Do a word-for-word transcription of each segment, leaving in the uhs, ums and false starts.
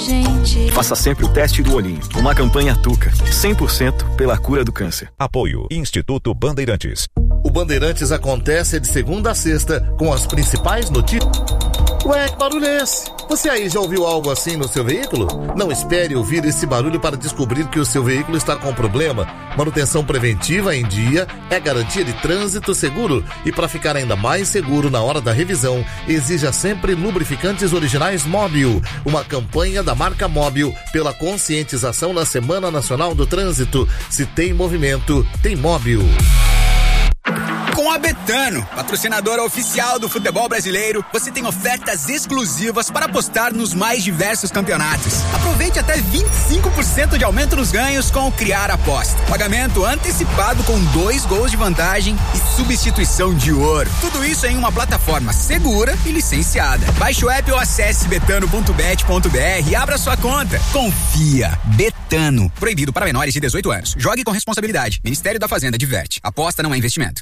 gente. Faça sempre o teste do olhinho. Uma campanha Tuca, cem por cento pela cura do câncer. Apoio Instituto Bandeirantes. O Bandeirantes acontece de segunda a sexta com as principais notícias. Ué, que barulho é esse? Você aí já ouviu algo assim no seu veículo? Não espere ouvir esse barulho para descobrir que o seu veículo está com problema. Manutenção preventiva em dia é garantia de trânsito seguro. E para ficar ainda mais seguro na hora da revisão, exija sempre lubrificantes originais Móbil. Uma campanha da marca Móbil pela conscientização na Semana Nacional do Trânsito. Se tem movimento, tem Móbil. Com a Betano, patrocinadora oficial do futebol brasileiro, você tem ofertas exclusivas para apostar nos mais diversos campeonatos. Aproveite até vinte e cinco por cento de aumento nos ganhos com o Criar Aposta. Pagamento antecipado com dois gols de vantagem e substituição de ouro. Tudo isso em uma plataforma segura e licenciada. Baixe o app ou acesse betano ponto bet ponto br e abra sua conta. Confia. Betano. Proibido para menores de dezoito anos. Jogue com responsabilidade. Ministério da Fazenda diverte. Aposta não é investimento.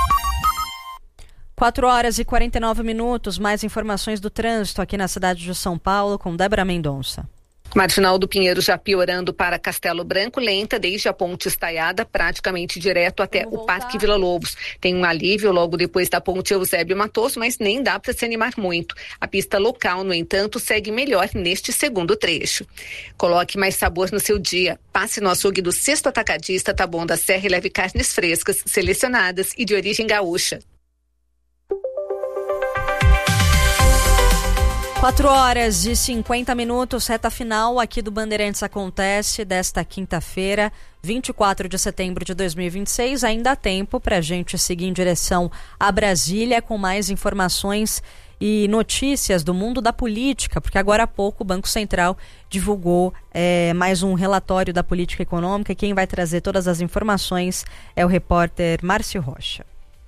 quatro horas e quarenta e nove minutos, mais informações do trânsito aqui na cidade de São Paulo com Débora Mendonça. Marginal do Pinheiro já piorando para Castelo Branco, lenta desde a Ponte Estaiada, praticamente direto até o Parque Vila Lobos. Tem um alívio logo depois da Ponte Eusébio Matoso, mas nem dá para se animar muito. A pista local, no entanto, segue melhor neste segundo trecho. Coloque mais sabor no seu dia. Passe no açougue do Sexto Atacadista Taboão da Serra e leve carnes frescas, selecionadas e de origem gaúcha. quatro horas e cinquenta minutos, reta final aqui do Bandeirantes acontece desta quinta-feira, vinte e quatro de setembro de dois mil e vinte e seis. Ainda há tempo para a gente seguir em direção a Brasília com mais informações e notícias do mundo da política, porque agora há pouco o Banco Central divulgou é, mais um relatório da política econômica. Quem vai trazer todas as informações é o repórter Márcio Rocha.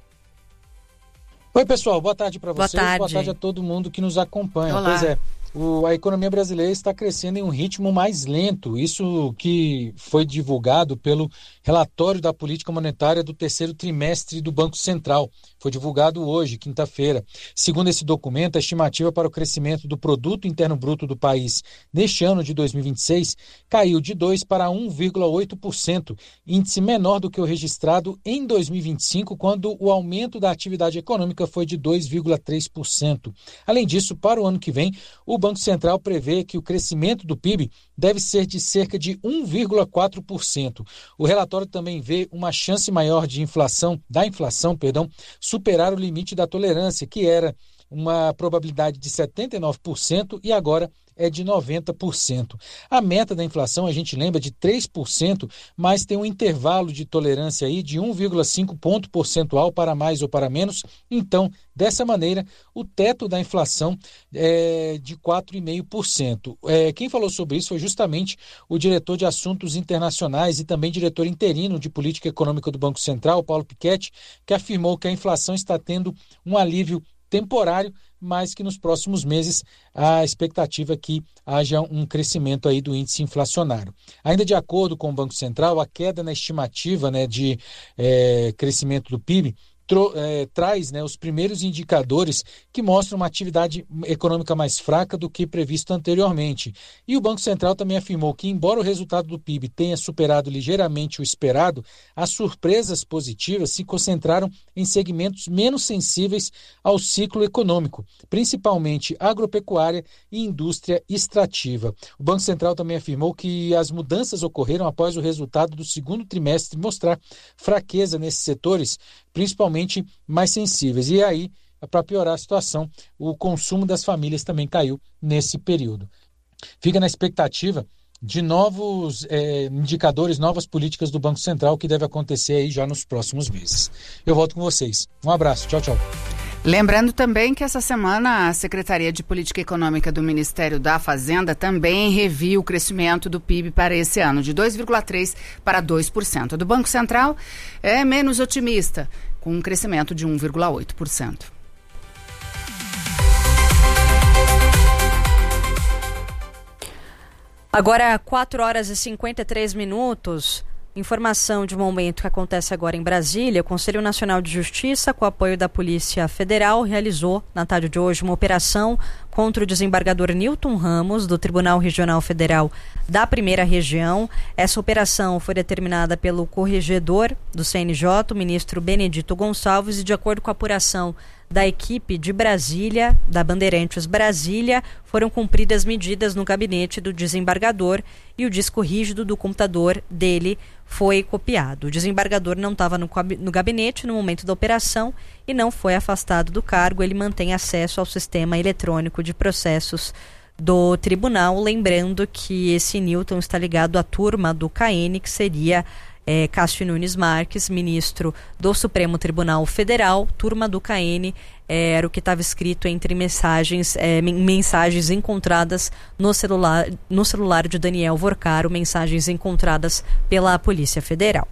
Oi, pessoal, boa tarde para vocês, boa tarde. boa tarde a todo mundo que nos acompanha. Olá. Pois é, o, a economia brasileira está crescendo em um ritmo mais lento, isso que foi divulgado pelo relatório da política monetária do terceiro trimestre do Banco Central. Foi divulgado hoje, quinta-feira. Segundo esse documento, a estimativa para o crescimento do Produto Interno Bruto do país neste ano de dois mil e vinte e seis caiu de dois por cento para um vírgula oito por cento, índice menor do que o registrado em dois mil e vinte e cinco, quando o aumento da atividade econômica foi de dois vírgula três por cento. Além disso, para o ano que vem, o Banco Central prevê que o crescimento do P I B deve ser de cerca de um vírgula quatro por cento. O relatório também vê uma chance maior de inflação, da inflação, perdão, superar o limite da tolerância, que era uma probabilidade de setenta e nove por cento e agora é de noventa por cento. A meta da inflação, a gente lembra, de três por cento, mas tem um intervalo de tolerância aí de um vírgula cinco ponto percentual para mais ou para menos. Então, dessa maneira, o teto da inflação é de quatro vírgula cinco por cento. É, quem falou sobre isso foi justamente o diretor de Assuntos Internacionais e também diretor interino de Política Econômica do Banco Central, Paulo Piketty, que afirmou que a inflação está tendo um alívio temporário, mas que nos próximos meses a expectativa é que haja um crescimento aí do índice inflacionário. Ainda de acordo com o Banco Central, a queda na estimativa, né, de é, crescimento do P I B tro, é, traz, né, os primeiros indicadores que mostram uma atividade econômica mais fraca do que previsto anteriormente. E o Banco Central também afirmou que, embora o resultado do P I B tenha superado ligeiramente o esperado, as surpresas positivas se concentraram em segmentos menos sensíveis ao ciclo econômico, principalmente agropecuária e indústria extrativa. O Banco Central também afirmou que as mudanças ocorreram após o resultado do segundo trimestre mostrar fraqueza nesses setores, principalmente mais sensíveis. E aí, para piorar a situação, o consumo das famílias também caiu nesse período. Fica na expectativa de novos é, indicadores, novas políticas do Banco Central que deve acontecer aí já nos próximos meses. Eu volto com vocês. Um abraço. Tchau, tchau. Lembrando também que essa semana a Secretaria de Política Econômica do Ministério da Fazenda também reviu o crescimento do P I B para esse ano, de dois vírgula três por cento para dois por cento. Do Banco Central é menos otimista, com um crescimento de um vírgula oito por cento. Agora, quatro horas e cinquenta e três minutos. Informação de momento que acontece agora em Brasília. O Conselho Nacional de Justiça, com o apoio da Polícia Federal, realizou na tarde de hoje uma operação contra o desembargador Newton Ramos, do Tribunal Regional Federal da Primeira Região. Essa operação foi determinada pelo corregedor do C N J, o ministro Benedito Gonçalves, e de acordo com a apuração da equipe de Brasília, da Bandeirantes Brasília, foram cumpridas medidas no gabinete do desembargador e o disco rígido do computador dele foi copiado. O desembargador não estava no, no gabinete no momento da operação e não foi afastado do cargo. Ele mantém acesso ao sistema eletrônico de processos do tribunal, lembrando que esse Newton está ligado à turma do K N, que seria É, Cássio Nunes Marques, ministro do Supremo Tribunal Federal. Turma do K N é, era o que estava escrito entre mensagens, é, mensagens encontradas no celular, no celular de Daniel Vorcaro, mensagens encontradas pela Polícia Federal.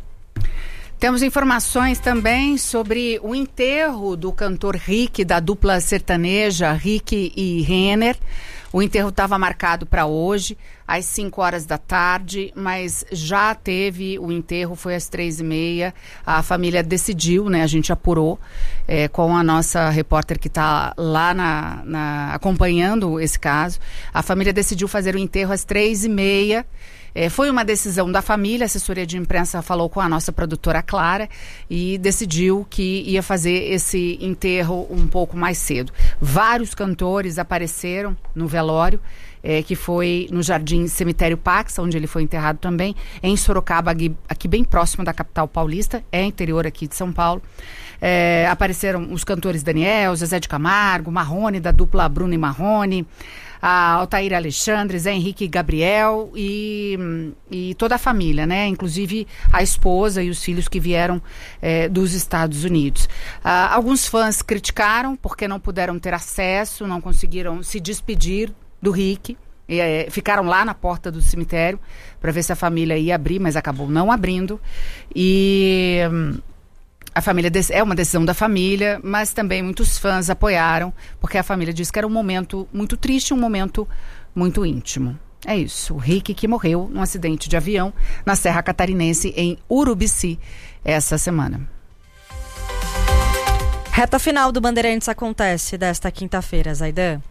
Temos informações também sobre o enterro do cantor Rick, da dupla sertaneja Rick e Renner. O enterro estava marcado para hoje, às cinco horas da tarde, mas já teve o enterro, foi às três e meia. A família decidiu, né? A gente apurou é, com a nossa repórter que está lá na, na, acompanhando esse caso. A família decidiu fazer o enterro às três e meia. É, foi uma decisão da família, a assessoria de imprensa falou com a nossa produtora Clara e decidiu que ia fazer esse enterro um pouco mais cedo. Vários cantores apareceram no velório, é, que foi no Jardim Cemitério Pax, onde ele foi enterrado também, em Sorocaba, aqui, aqui bem próximo da capital paulista, é interior aqui de São Paulo. É, apareceram os cantores Daniel, Zezé de Camargo, Marrone, da dupla Bruno e Marrone, a Altair Alexandre, Zé Henrique e Gabriel e, e toda a família, né? Inclusive a esposa e os filhos que vieram é, dos Estados Unidos. Ah, alguns fãs criticaram porque não puderam ter acesso, não conseguiram se despedir do Rick. E, é, ficaram lá na porta do cemitério para ver se a família ia abrir, mas acabou não abrindo. E a família é uma decisão da família, mas também muitos fãs apoiaram, porque a família disse que era um momento muito triste, um momento muito íntimo. É isso, o Rick que morreu num acidente de avião na Serra Catarinense, em Urubici, essa semana. Reta final do Bandeirantes acontece desta quinta-feira, Zaidan.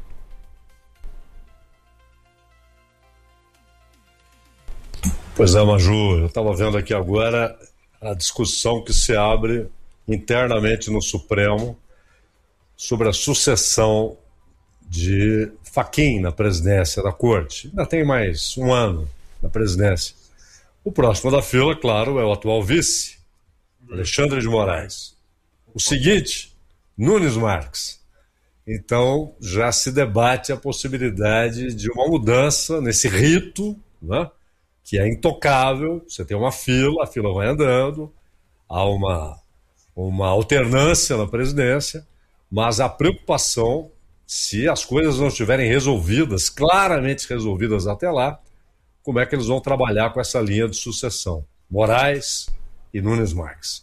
Pois é, Maju, eu estava vendo aqui agora a discussão que se abre internamente no Supremo sobre a sucessão de Fachin na presidência da Corte. Ainda tem mais um ano na presidência. O próximo da fila, claro, é o atual vice, Alexandre de Moraes. O seguinte, Nunes Marques. Então, já se debate a possibilidade de uma mudança nesse rito, né? Que é intocável. Você tem uma fila, a fila vai andando, há uma, uma alternância na presidência, mas a preocupação, se as coisas não estiverem resolvidas, claramente resolvidas até lá, como é que eles vão trabalhar com essa linha de sucessão? Moraes e Nunes Marques.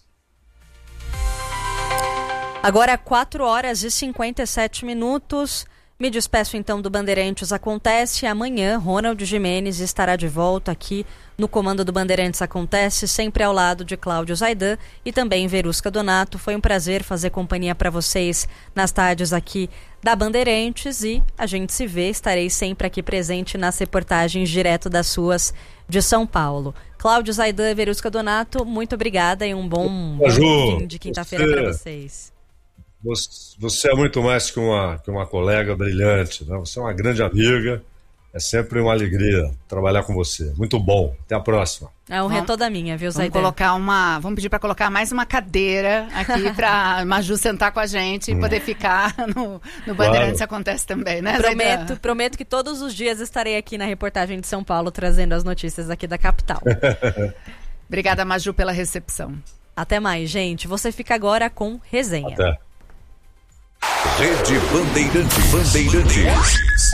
Agora quatro horas e cinquenta e sete minutos. Me despeço então do Bandeirantes Acontece. Amanhã, Ronald Gimenez estará de volta aqui no comando do Bandeirantes Acontece, sempre ao lado de Cláudio Zaidan e também Verusca Donato. Foi um prazer fazer companhia para vocês nas tardes aqui da Bandeirantes e a gente se vê. Estarei sempre aqui presente nas reportagens direto das suas de São Paulo. Cláudio Zaidan e Verusca Donato, muito obrigada e um bom, bom fim de quinta-feira para vocês. Você é muito mais que uma, que uma colega brilhante, né? Você é uma grande amiga, é sempre uma alegria trabalhar com você. Muito bom, até a próxima. É um retorno da minha, viu, Zaidan? Vamos colocar uma, vamos pedir para colocar mais uma cadeira aqui para Maju sentar com a gente e poder ficar no, no Bandeirantes. Claro. Acontece também, né, prometo, Zaidan? Prometo que todos os dias estarei aqui na reportagem de São Paulo trazendo as notícias aqui da capital. Obrigada, Maju, pela recepção. Até mais, gente. Você fica agora com Resenha. Até. Rede Bandeirantes. Bandeirantes.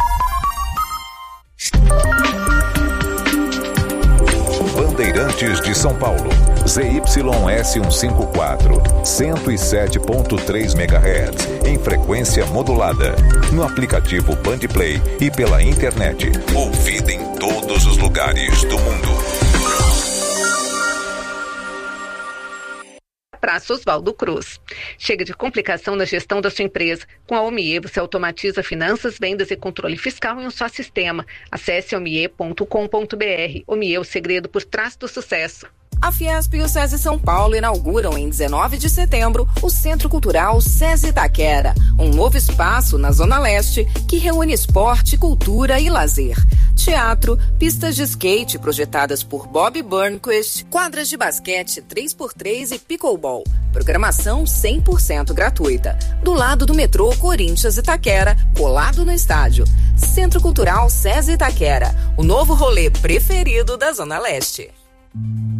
Bandeirantes de São Paulo. Z Y S cento e cinquenta e quatro, cento e sete ponto três megahertz, em frequência modulada. No aplicativo Bandplay e pela internet. Ouvida em todos os lugares do mundo. Praça Oswaldo Cruz. Chega de complicação na gestão da sua empresa. Com a Omie, você automatiza finanças, vendas e controle fiscal em um só sistema. Acesse omie ponto com ponto br. Omie, o segredo por trás do sucesso. A Fiesp e o SESI São Paulo inauguram em dezenove de setembro o Centro Cultural SESI Itaquera, um novo espaço na Zona Leste que reúne esporte, cultura e lazer. Teatro, pistas de skate projetadas por Bob Burnquist, quadras de basquete três por três e pickleball. Programação cem por cento gratuita. Do lado do metrô Corinthians Itaquera, colado no estádio. Centro Cultural SESI Itaquera, o novo rolê preferido da Zona Leste.